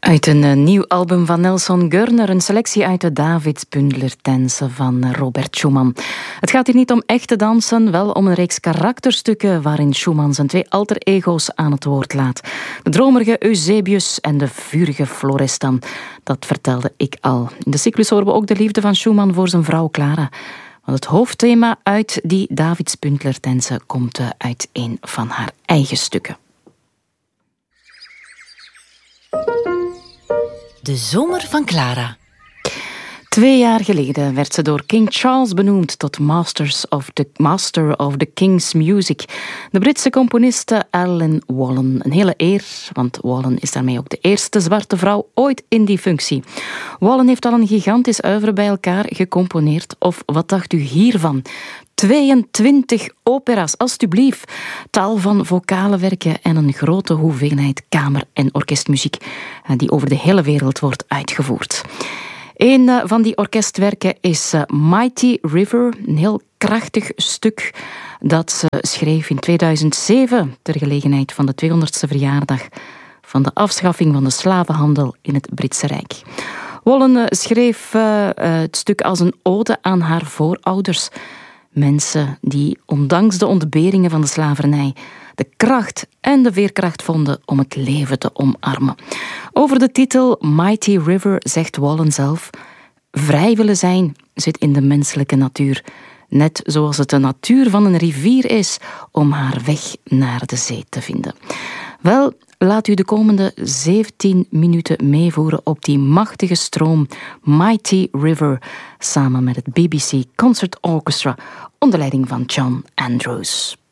Uit een nieuw album van Nelson Görner, een selectie uit de Davidsbundler-tensen van Robert Schumann. Het gaat hier niet om echte dansen, wel om een reeks karakterstukken waarin Schumann zijn twee alter ego's aan het woord laat. De dromerige Eusebius en de vurige Florestan. Dat vertelde ik al. In de cyclus horen we ook de liefde van Schumann voor zijn vrouw Clara. Want het hoofdthema uit die Davidsbundler-tensen komt uit een van haar eigen stukken. De zomer van Clara. 2 jaar geleden werd ze door King Charles benoemd tot Master of the King's Music. De Britse componiste Ellen Wallen. Een hele eer, want Wallen is daarmee ook de eerste zwarte vrouw ooit in die functie. Wallen heeft al een gigantisch oeuvre bij elkaar gecomponeerd. Of wat dacht u hiervan? 22 opera's, alstublieft. Tal van vocale werken en een grote hoeveelheid kamer- en orkestmuziek die over de hele wereld wordt uitgevoerd. Een van die orkestwerken is Mighty River, een heel krachtig stuk dat ze schreef in 2007 ter gelegenheid van de 200ste verjaardag van de afschaffing van de slavenhandel in het Britse Rijk. Wallen schreef het stuk als een ode aan haar voorouders. Mensen die ondanks de ontberingen van de slavernij de kracht en de veerkracht vonden om het leven te omarmen. Over de titel Mighty River zegt Wallen zelf: vrij willen zijn zit in de menselijke natuur. Net zoals het de natuur van een rivier is om haar weg naar de zee te vinden. Wel, laat u de komende 17 minuten meevoeren op die machtige stroom Mighty River samen met het BBC Concert Orchestra onder leiding van John Andrews.